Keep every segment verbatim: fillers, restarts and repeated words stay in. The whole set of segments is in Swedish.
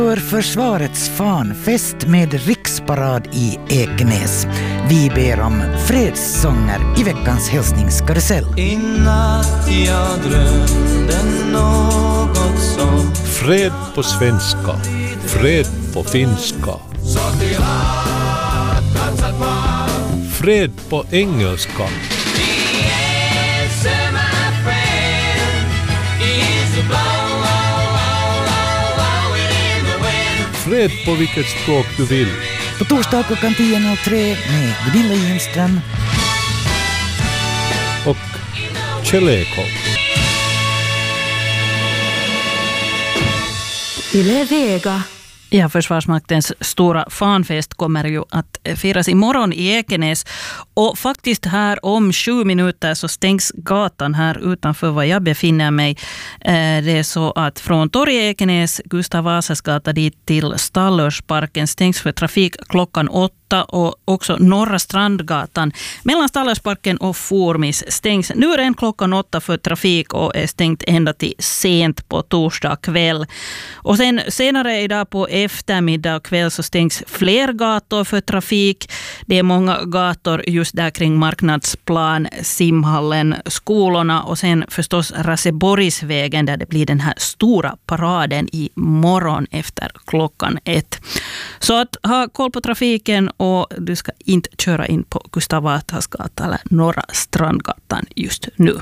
För försvarets fanfest med riksparad i Ekenäs. Vi ber om fredssånger i veckans hälsningskarusell. I natt jag drömde något som fred på svenska, fred på finska. Fred på engelska. Fred på vilket språk du vill. På torsdag klockan tio noll tre med Gunilla Lindström och Kjell Ekholm. Yle Vega. Ja, Försvarsmaktens stora fanfest kommer ju att firas imorgon i Ekenäs. Och faktiskt här om sju minuter så stängs gatan här utanför var jag befinner mig. Det är så att från Torg Ekenäs, Gustav Vasas gata dit till Stallörsparken stängs för trafik klockan åtta. Och också Norra Strandgatan mellan Stallörsparken och Formis stängs nu redan klockan åtta för trafik och är stängt ända till sent på torsdag kväll. Och sen senare idag på eftermiddag och kväll så stängs fler gator för trafik. Det är många gator just där kring Marknadsplan, Simhallen, skolorna och sen förstås Raseborgsvägen där det blir den här stora paraden i morgon efter klockan ett. Så att ha koll på trafiken och du ska inte köra in på Gustav Vasas gata eller Norra Strandgatan just nu.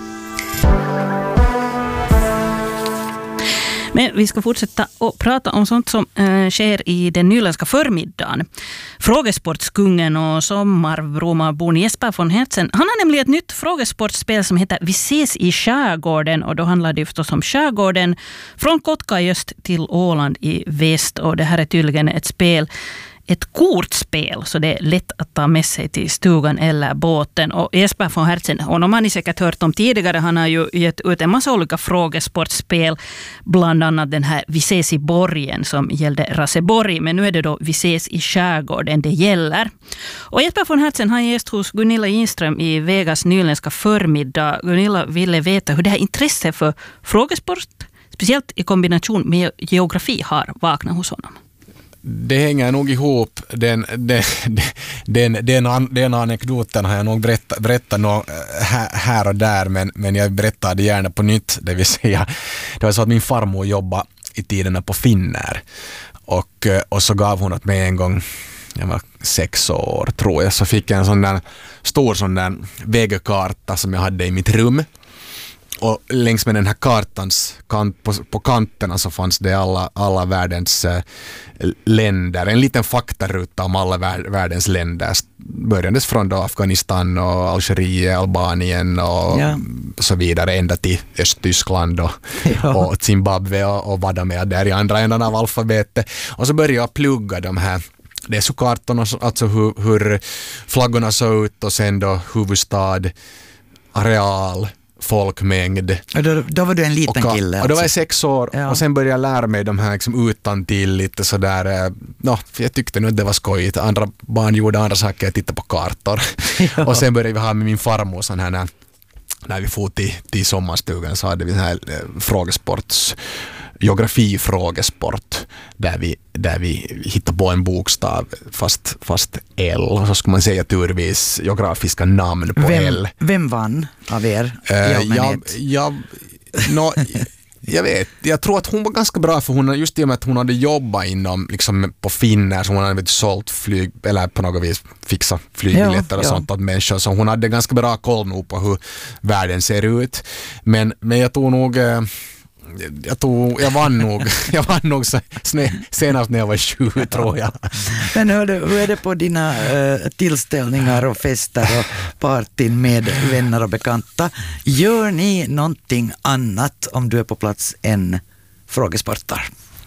Men vi ska fortsätta och prata om sånt som äh, sker i den nyländska förmiddagen. Frågesportskungen och sommarbromarbon Jesper von Hertzen, han har nämligen ett nytt frågesportspel som heter Vi ses i skärgården, och då handlar det förstås om skärgården från Kotka i öst till Åland i väst, och det här är tydligen ett spel ett kortspel, så det är lätt att ta med sig till stugan eller båten. Och Jesper von Hertzen, honom har ni säkert hört om tidigare, han har ju gett ut en massa olika frågesportspel, bland annat den här Vi ses i borgen som gällde Raseborg, men nu är det då Vi ses i skärgården det gäller. Och Jesper von Hertzen har gäst hos Gunilla Lindström i Vegas nyländska förmiddag. Gunilla ville veta hur det här intresset för frågesport, speciellt i kombination med geografi, har vaknat hos honom. Det hänger nog ihop. Den, den, den, den, den anekdoten har jag nog berättat, berättat no, här, här och där, men, men jag berättar det gärna på nytt. Det vill säga, det var så att min farmor jobbade i tiderna på Finnair. Och, och så gav hon åt mig en gång, jag var sex år tror jag, så fick jag en sån där stor sån där vägkarta som jag hade i mitt rum. Och längs med den här kartans kant, på, på kanterna så fanns det alla, alla världens äh, länder. En liten faktaruta om alla vär, världens länder. Börjandes från då Afghanistan och Algeriet, Albanien och ja. så vidare ända till Östtyskland och, ja. och Zimbabwe och, och vad de är där i andra änden av alfabetet. Och så började jag plugga de här. Det är så kartorna, alltså hur, hur flaggorna såg ut och sen då huvudstad, areal, folkmängd. Och då, då var du en liten och, kille. Och då var jag alltså. sex år ja. och sen började jag lära mig de här liksom utan till lite sådär, no, för jag tyckte nu att det var skojigt. Andra barn gjorde andra saker, jag tittade på kartor. Ja. Och sen började vi ha med min farmor sån här, när, när vi får till, till sommarstugan så hade vi den här eh, frågesports geografifrågesport där vi, där vi hittar på en bokstav fast, fast L, och så ska man säga turvis geografiska namn på vem, L. Vem vann av er i uh, allmänhet? Jag, jag, no, jag vet, jag tror att hon var ganska bra, för hon, just i och med att hon hade jobbat inom liksom på Finnair, så hon hade vet, sålt flyg, eller på något vis fixa flygbiljetter och ja, sånt ja. åt människor, så hon hade ganska bra koll nog på hur världen ser ut, men, men jag tror nog Jag, tog, jag vann nog jag vann nog så, senast när jag var tjugo tror jag. Men hur, hur är det på dina uh, tillställningar och fester och partyn med vänner och bekanta? Gör ni någonting annat om du är på plats än frågesportar?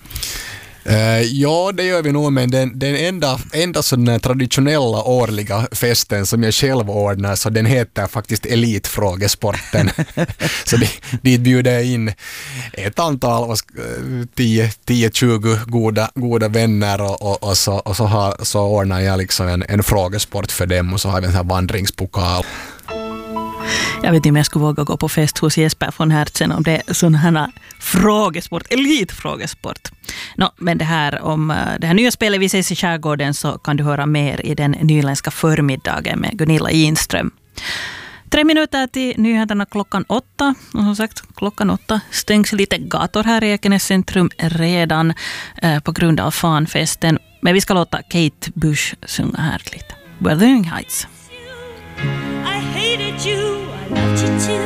Uh, ja, det gör vi nog, men den, den enda, enda sån traditionella årliga festen som jag själv ordnar, så den heter faktiskt Elitfrågesporten. Så dit, dit bjuder jag in ett antal, tio till tjugo goda, goda vänner och, och, och, så, och så, har, så ordnar jag liksom en, en frågesport för dem, och så har vi en här vandringspokal. Jag vet inte om jag skulle våga gå på fest hos Jesper von Hertzen om det är sån här frågesport, elitfrågesport. No, men det här om det här nya spelet Vi ses i skärgården så kan du höra mer i den nyländska förmiddagen med Gunilla Inström. Tre minuter till nyheterna klockan åtta. Och som sagt, klockan åtta stängs lite gator här i Ekenäs centrum redan eh, på grund av fanfesten. Men vi ska låta Kate Bush sjunga här lite. Wuthering Heights. I hated you, I loved you too.